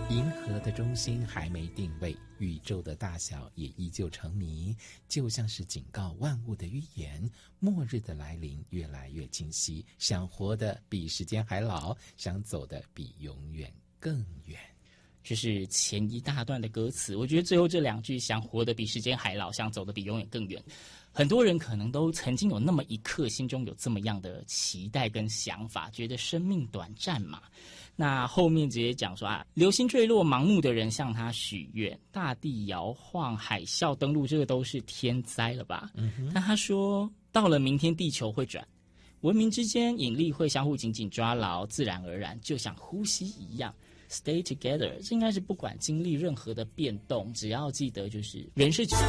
银河的中心还没定位，宇宙的大小也依旧成谜，就像是警告万物的预言。末日的来临越来越清晰，想活得比时间还老，想走得比永远更远。 这是前一大段的歌词，我觉得最后这两句想活得比时间还老，想走得比永远更远，很多人可能都曾经有那么一刻心中有这么样的期待跟想法，觉得生命短暂嘛。那后面直接讲说流星坠落，盲目的人向他许愿，大地摇晃，海啸登陆，这个都是天灾了吧？但他说到了明天地球会转，文明之间引力会相互紧紧抓牢，自然而然就像呼吸一样 stay together。 这应该是不管经历任何的变动，只要记得就是人是